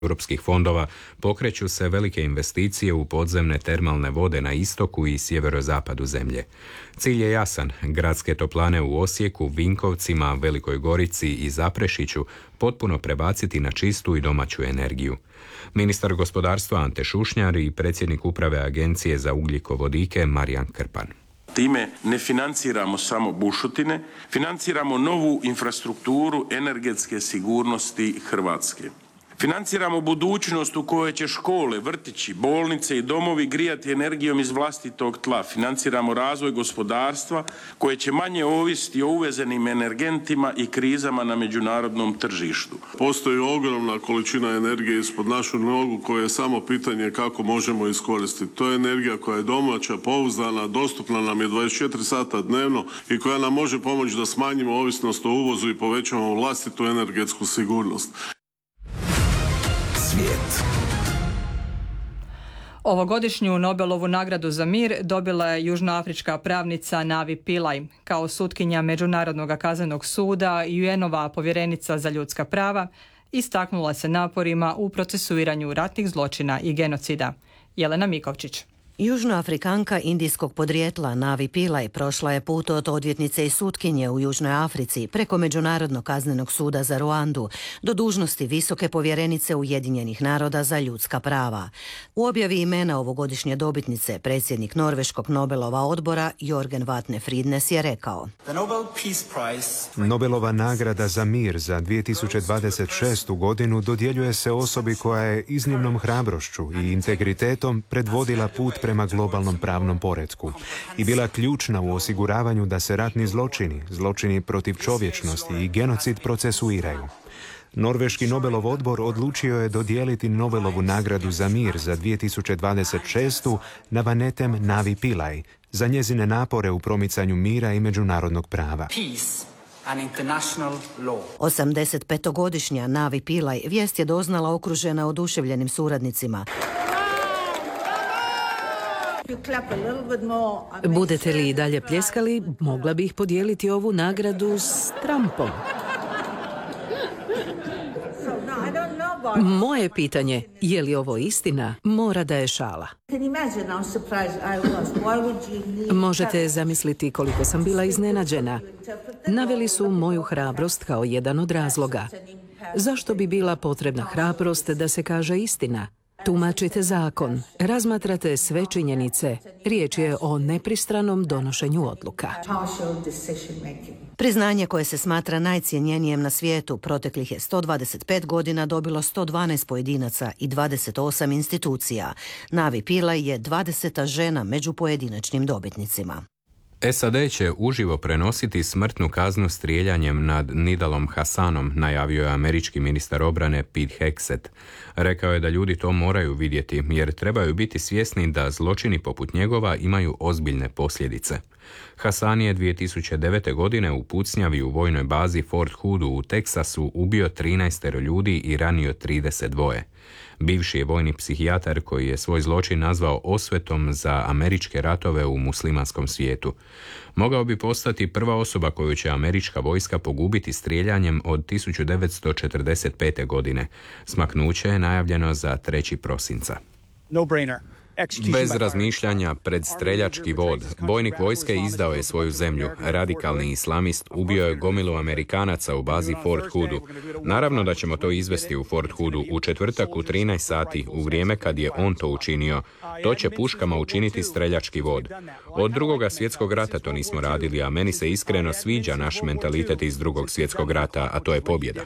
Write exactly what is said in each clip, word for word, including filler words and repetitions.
europskih fondova pokreću se velike investicije u podzemne termalne vode na istoku i sjeverozapadu zemlje. Cilj je jasan, gradske toplane u Osijeku, Vinkovcima, Velikoj Gorici i Zaprešiću potpuno prebaciti na čistu i domaću energiju. Ministar gospodarstva Ante Šušnjar i predsjednik uprave Agencije za ugljikovodike Marijan Krpan. Time ne financiramo samo bušotine, financiramo novu infrastrukturu energetske sigurnosti Hrvatske. Financiramo budućnost u kojoj će škole, vrtići, bolnice i domovi grijati energijom iz vlastitog tla. Financiramo razvoj gospodarstva koje će manje ovisiti o uvezenim energentima i krizama na međunarodnom tržištu. Postoji ogromna količina energije ispod našu nogu koje je samo pitanje kako možemo iskoristiti. To je energija koja je domaća, pouzdana, dostupna nam je dvadeset četiri sata dnevno i koja nam može pomoći da smanjimo ovisnost o uvozu i povećamo vlastitu energetsku sigurnost. Svijet. Ovogodišnju Nobelovu nagradu za mir dobila je južnoafrička pravnica Navi Pillay. Kao sutkinja Međunarodnog kaznenog suda i U N-ova povjerenica za ljudska prava istaknula se naporima u procesuiranju ratnih zločina i genocida. Jelena Mikovčić. Južnoafrikanka indijskog podrijetla Navi Pillay prošla je put od odvjetnice i sutkinje u Južnoj Africi preko Međunarodnog kaznenog suda za Ruandu do dužnosti visoke povjerenice Ujedinjenih naroda za ljudska prava. U objavi imena ovogodišnje dobitnice predsjednik Norveškog Nobelova odbora Jorgen Vatne Fridnes je rekao: Nobelova nagrada za mir za dvije tisuće dvadeset šestu godinu dodjeljuje se osobi koja je iznimnom hrabrošću i integritetom predvodila put prema globalnom pravnom poretku i bila ključna u osiguravanju da se ratni zločini, zločini protiv čovječnosti i genocid procesuiraju. Norveški Nobelov odbor odlučio je dodijeliti Nobelovu nagradu za mir za dvije tisuće dvadeset šestu Navanetem Navi Pillay za njezine napore u promicanju mira i međunarodnog prava. osamdesetpetogodišnja Navi Pillay vijest je doznala okružena oduševljenim suradnicima. Budete li i dalje pljeskali, mogla bih podijeliti ovu nagradu s Trumpom. Moje pitanje, je li ovo istina, mora da je šala. Možete zamisliti koliko sam bila iznenađena. Naveli su moju hrabrost kao jedan od razloga. Zašto bi bila potrebna hrabrost da se kaže istina? Tumačite zakon, razmatrate sve činjenice. Riječ je o nepristranom donošenju odluka. Priznanje koje se smatra najcjenjenijem na svijetu proteklih je sto dvadeset pet godina dobilo sto dvanaest pojedinaca i dvadeset osam institucija. Navi Pillay je dvadeseta žena među pojedinačnim dobitnicima. S A D će uživo prenositi smrtnu kaznu strijeljanjem nad Nidalom Hassanom, najavio je američki ministar obrane Pete Hegseth. Rekao je da ljudi to moraju vidjeti jer trebaju biti svjesni da zločini poput njegova imaju ozbiljne posljedice. Hassan je dvije tisuće devete. godine u pucnjavi u vojnoj bazi Fort Hoodu u Teksasu ubio trinaest ljudi i ranio trideset dva. Bivši je vojni psihijatar koji je svoj zločin nazvao osvetom za američke ratove u muslimanskom svijetu. Mogao bi postati prva osoba koju će američka vojska pogubiti strijeljanjem od tisuću devetsto četrdeset pete. godine. Smaknuće je najavljeno za trećeg prosinca. No brainer. Bez razmišljanja, pred streljački vod, bojnik vojske izdao je svoju zemlju. Radikalni islamist ubio je gomilu Amerikanaca u bazi Fort Hoodu. Naravno da ćemo to izvesti u Fort Hoodu u četvrtak u trinaest sati, u vrijeme kad je on to učinio. To će puškama učiniti streljački vod. Od drugoga svjetskog rata to nismo radili, a meni se iskreno sviđa naš mentalitet iz drugog svjetskog rata, a to je pobjeda.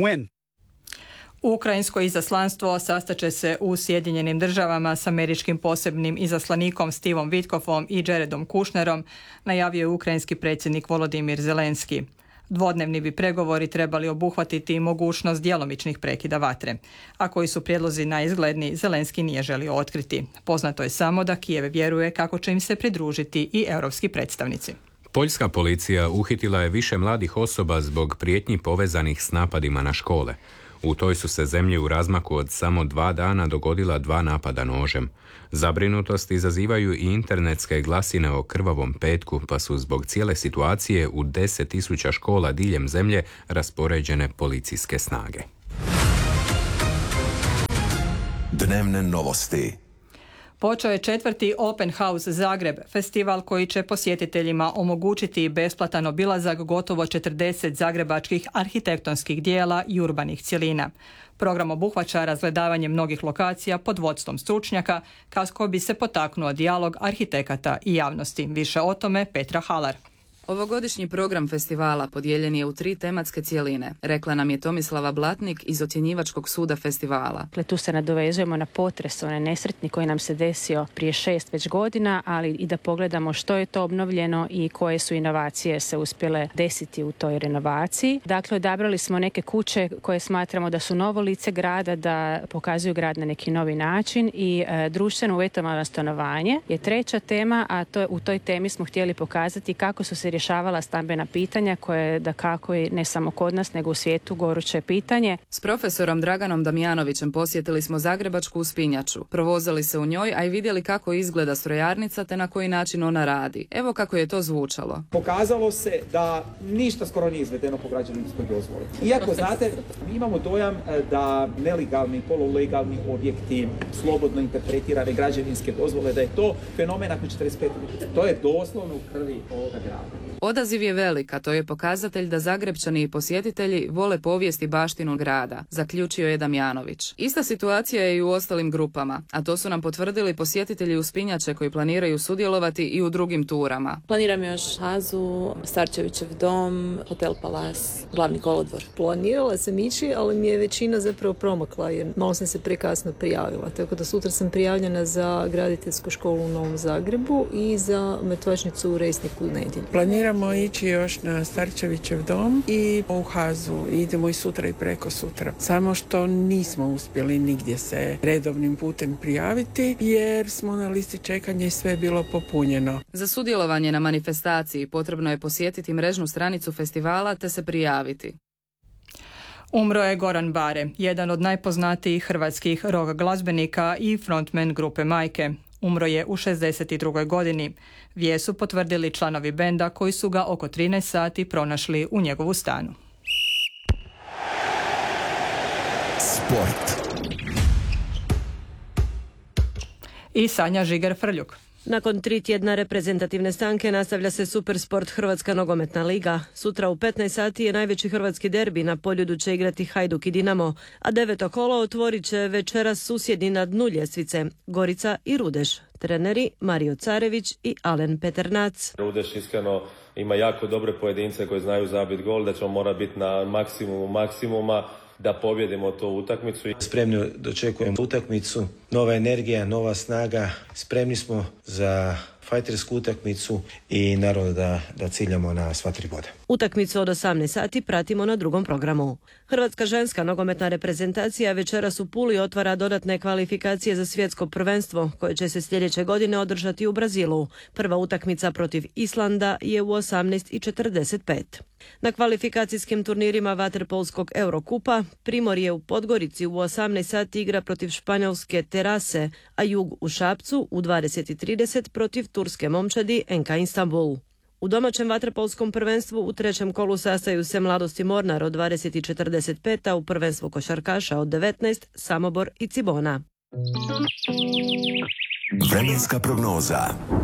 Ukrajinsko izaslanstvo sastaće se u Sjedinjenim državama s američkim posebnim izaslanikom Stevom Witkofom i Jaredom Kushnerom, najavio je ukrajinski predsjednik Volodimir Zelenski. Dvodnevni bi pregovori trebali obuhvatiti mogućnost djelomičnih prekida vatre. A koji su prijedlozi najizgledniji, Zelenski nije želio otkriti. Poznato je samo da Kijev vjeruje kako će im se pridružiti i europski predstavnici. Poljska policija uhitila je više mladih osoba zbog prijetnji povezanih s napadima na škole. U toj su se zemlji u razmaku od samo dva dana dogodila dva napada nožem. Zabrinutost izazivaju i internetske glasine o krvavom petku, pa su zbog cijele situacije u deset tisuća škola diljem zemlje raspoređene policijske snage. Dnevne novosti. Počeo je četvrti Open House Zagreb, festival koji će posjetiteljima omogućiti besplatan obilazak gotovo četrdeset zagrebačkih arhitektonskih dijela i urbanih cjelina. Program obuhvaća razgledavanje mnogih lokacija pod vodstvom stručnjaka kako bi se potaknuo dijalog arhitekata i javnosti. Više o tome Petra Halar. Ovogodišnji program festivala podijeljen je u tri tematske cjeline, rekla nam je Tomislava Blatnik iz ocjenjivačkog suda festivala. Dakle, tu se nadovezujemo na potres, onaj nesretni koji nam se desio prije šest već godina, ali i da pogledamo što je to obnovljeno i koje su inovacije se uspjele desiti u toj renovaciji. Dakle, odabrali smo neke kuće koje smatramo da su novo lice grada, da pokazuju grad na neki novi način i e, društveno uvjetovano stanovanje je treća tema, a to, u toj temi smo htjeli pokazati kako su se rješavala stambena pitanja koje da kako i ne samo kod nas nego u svijetu goruće pitanje. S profesorom Draganom Damjanovićem posjetili smo zagrebačku uspinjaču. Provozali se u njoj, a i vidjeli kako izgleda strojarnica te na koji način ona radi. Evo kako je to zvučalo. Pokazalo se da ništa skoro nije izvedeno po građevinskoj dozvoli. Iako znate, mi imamo dojam da nelegalni, polulegalni objekti, slobodno interpretirane građevinske dozvole, da je to fenomen nakon četrdeset pete. To je doslovno u krvi ovoga grada. Odaziv je velik, a to je pokazatelj da Zagrebčani i posjetitelji vole povijest i baštinu grada, zaključio je Damjanović. Ista situacija je i u ostalim grupama, a to su nam potvrdili posjetitelji uspinjače koji planiraju sudjelovati i u drugim turama. Planiram još Hazu, Starčevićev dom, Hotel Palas, Glavni kolodvor. Planirala sam ići, ali mi je većina zapravo promakla jer malo sam se prekasno prijavila. Tako da sutra sam prijavljena za graditeljsku školu u Novom Zagrebu i za mrtvačnicu u Resniku u nedjelju. Planiramo ići još na Starčevićev dom i u Hazu. Idemo i sutra i preko sutra. Samo što nismo uspjeli nigdje se redovnim putem prijaviti jer smo na listi čekanja i sve je bilo popunjeno. Za sudjelovanje na manifestaciji potrebno je posjetiti mrežnu stranicu festivala te se prijaviti. Umro je Goran Bare, jedan od najpoznatijih hrvatskih rock glazbenika i frontman grupe Majke. Umro je u šezdeset drugoj godini. Vijest su potvrdili članovi benda koji su ga oko trinaest sati pronašli u njegovu stanu. Sport. I Sanja Žiger-Frljuk. Nakon tri tjedna reprezentativne stanke nastavlja se Supersport Hrvatska nogometna liga. Sutra u petnaest sati je najveći hrvatski derbi, na Poljudu će igrati Hajduk i Dinamo, a deveto kolo otvorit će večeras susjedni na dnu ljestvice, Gorica i Rudeš. Treneri Mario Carević i Alen Peternac. Rudeš iskreno ima jako dobre pojedince koji znaju zabiti gol, da ćemo morati biti na maksimumu maksimuma da pobjedimo tu utakmicu. Spremni dočekujemo utakmicu, nova energija, nova snaga, spremni smo za fajtersku utakmicu i naravno da, da ciljamo na sva tri boda. Utakmicu od osamnaest sati pratimo na drugom programu. Hrvatska ženska nogometna reprezentacija večeras u Puli otvara dodatne kvalifikacije za svjetsko prvenstvo koje će se sljedeće godine održati u Brazilu. Prva utakmica protiv Islanda je u osamnaest i četrdeset pet. Na kvalifikacijskim turnirima vaterpolskog Eurokupa Primorje u Podgorici u osamnaest sati igra protiv španjolske Terase, a Jug u Šapcu u dvadeset i trideset protiv turske momčadi N K Istanbul. U domaćem vaterpolskom prvenstvu u trećem kolu sastaju se Mladost i Mornar od dvadeset i četrdeset pet, a u prvenstvu košarkaša od devetnaest Samobor i Cibona. Vremenska prognoza.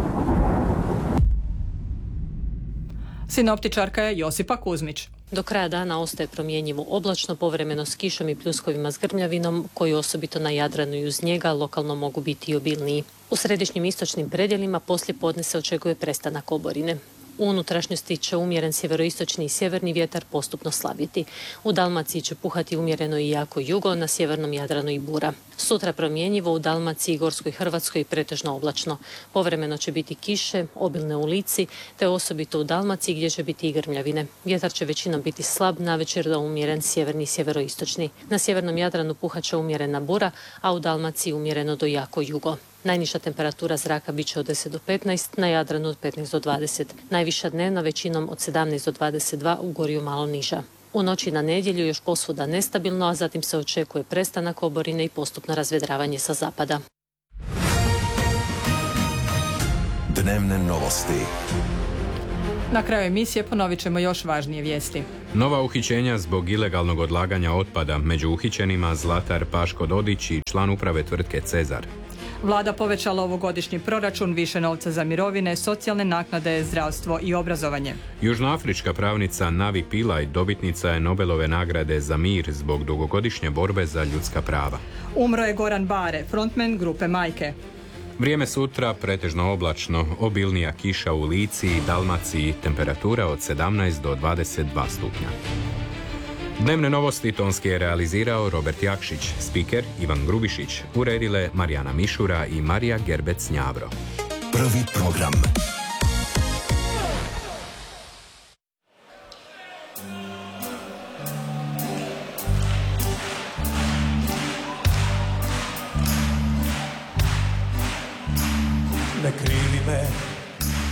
Sinoptičarka je Josipa Kuzmić. Do kraja dana ostaje promjenjivo oblačno, povremeno s kišom i pljuskovima s grmljavinom, koji osobito na Jadranu i uz njega lokalno mogu biti i obilniji. U središnjim istočnim predjelima poslije podne se očekuje prestanak oborine. U unutrašnjosti će umjeren sjeveroistočni i sjeverni vjetar postupno slabiti. U Dalmaciji će puhati umjereno i jako jugo, na sjevernom Jadranu i bura. Sutra promjenjivo u Dalmaciji i Gorskoj Hrvatskoj pretežno oblačno. Povremeno će biti kiše, obilne u Lici, te osobito u Dalmaciji gdje će biti i grmljavine. Vjetar će većinom biti slab, navečer do umjeren sjeverni i sjeveroistočni. Na sjevernom Jadranu puhat će umjerena bura, a u Dalmaciji umjereno do jako jugo. Najniža temperatura zraka bit će od deset do petnaest, na Jadranu od petnaest do dvadeset. Najviša dnevna većinom od sedamnaest do dvadeset dva, u Gorju malo niža. U noći na nedjelju još posvuda nestabilno, a zatim se očekuje prestanak oborine i postupno razvedravanje sa zapada. Dnevne novosti. Na kraju emisije ponovit ćemo još važnije vijesti. Nova uhićenja zbog ilegalnog odlaganja otpada, među uhićenima Zlatar Paško Dodić i član uprave tvrtke Cezar. Vlada povećala ovogodišnji proračun, više novca za mirovine, socijalne naknade, zdravstvo i obrazovanje. Južnoafrička pravnica Navi Pillay dobitnica je Nobelove nagrade za mir zbog dugogodišnje borbe za ljudska prava. Umro je Goran Bare, frontman grupe Majke. Vrijeme sutra pretežno oblačno, obilnija kiša u Lici i Dalmaciji, temperatura od sedamnaest do dvadeset dva stupnja. Dnevne novosti tonski je realizirao Robert Jakšić, spiker Ivan Grubišić, uredile Marijana Mišura i Marija Gerbec-Njavro. Prvi program.